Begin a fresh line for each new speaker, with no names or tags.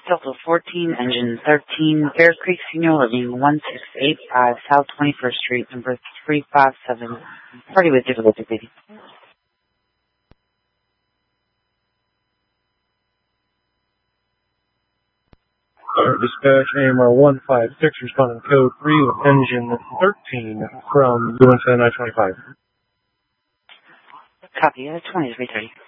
Delta 14, engine 13, Bear Creek Senior Living, 1685 South 21st Street, number 357. Party with difficulty, baby.
Dispatch AMR 156, responding code 3 with engine 13 from UNCN I-25.
Copy, 2330.